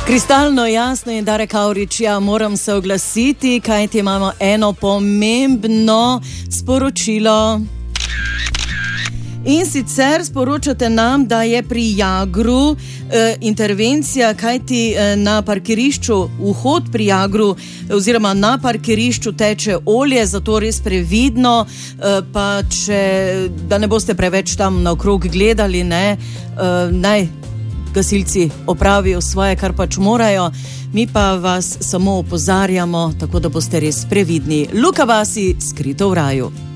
Kristalno jasno in Darek Avrič, ja, moram se oglasiti, kajti imamo eno pomembno sporočilo. In sicer sporočate nam, da je pri Jagru intervencija, kajti na parkirišču, vhod pri Jagru oziroma na parkirišču teče olje, zato res previdno, pa da ne boste preveč tam naokrog gledali, naj gasilci opravijo svoje, kar pač morajo, mi pa vas samo opozarjamo, tako da boste res previdni. Luka Vasi, Skrito v raju.